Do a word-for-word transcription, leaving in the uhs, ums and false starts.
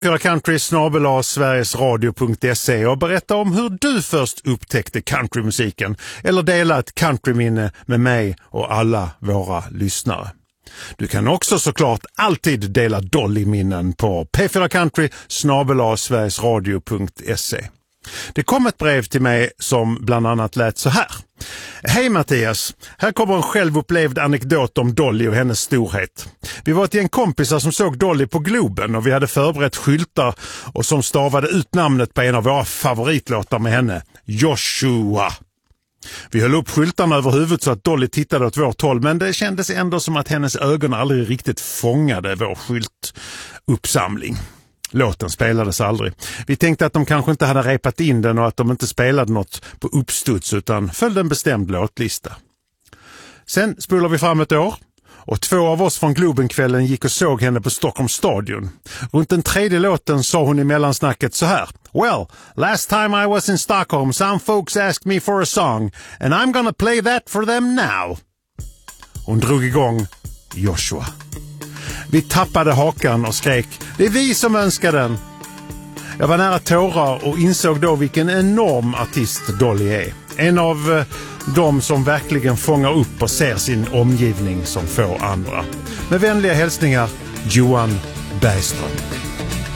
country snabel-a sverigesradio punkt se och berätta om hur du först upptäckte countrymusiken eller dela ett countryminne med mig och alla våra lyssnare. Du kan också såklart alltid dela Dolly-minnen på p fyra country snabel-a sverigesradio punkt se. Det kom ett brev till mig som bland annat lät så här. Hej Mattias, här kommer en självupplevd anekdot om Dolly och hennes storhet. Vi var ett gäng kompisar som såg Dolly på Globen och vi hade förberett skyltar och som stavade ut namnet på en av våra favoritlåtar med henne, Joshua. Vi höll upp skyltarna över huvudet så att Dolly tittade åt vårt håll, men det kändes ändå som att hennes ögon aldrig riktigt fångade vår skyltuppsamling. Låten spelades aldrig. Vi tänkte att de kanske inte hade repat in den och att de inte spelade något på uppstuds utan följde en bestämd låtlista. Sen spolar vi fram ett år och två av oss från Globenkvällen gick och såg henne på Stockholms stadion. Runt den tredje låten sa hon i mellansnacket så här. Well, last time I was in Stockholm some folks asked me for a song and I'm gonna play that for them now. Hon drog igång Joshua. Vi tappade hakan och skrek, det är vi som önskar den. Jag var nära tårar och insåg då vilken enorm artist Dolly är. En av eh, de som verkligen fångar upp och ser sin omgivning som få andra. Med vänliga hälsningar, Johan Bergström.